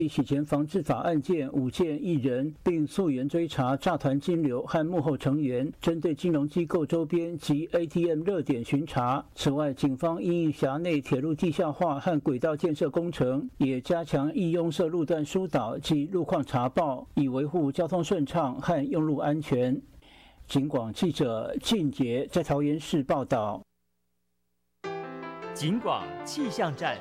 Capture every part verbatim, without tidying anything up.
洗钱防治法案件五件一人，并溯源追查诈团金流和幕后成员，针对金融机构周边及 A T M 热点巡查。此外，警方因应辖内铁路地下化和轨道建设工程，也加强义拥塞路段疏导及路况查报，以维护交通顺畅和用路安全。警广记者靳杰在桃园市报道。 警广气象站。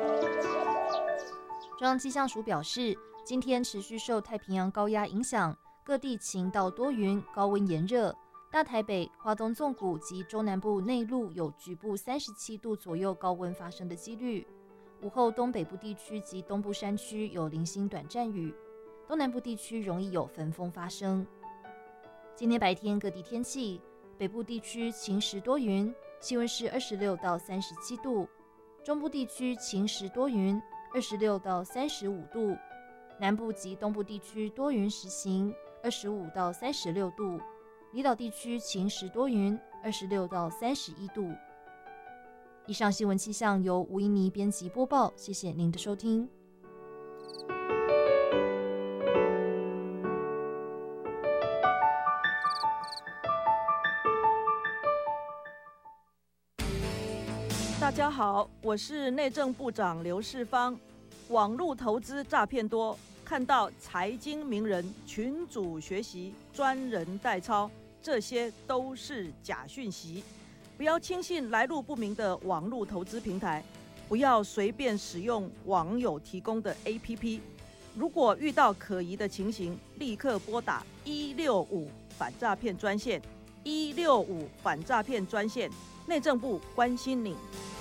中央气象署表示，今天持续受太平洋高压影响，各地晴到多云，高温炎热。大台北、花东纵谷及中南部内陆有局部三十七度左右高温发生的几率。午后东北部地区及东部山区有零星短暂雨，东南部地区容易有焚风发生。今天白天各地天气，北部地区晴时多云，气温是二十六到三十七度；中部地区晴时多云，二十六到三十五度；南部及东部地区多云时晴，二十五到三十六度；离岛地区晴时多云，二十六到三十一度。以上新闻气象由吴怡妮编辑播报，谢谢您的收听。 大家好，我是内政部长刘世芳。网络投资诈骗多，看到财经名人群组学习、专人代操，这些都是假讯息。不要轻信来路不明的网络投资平台，不要随便使用网友提供的 A P P。如果遇到可疑的情形，立刻拨打一六五反诈骗专线，一六五反诈骗专线，内政部关心你。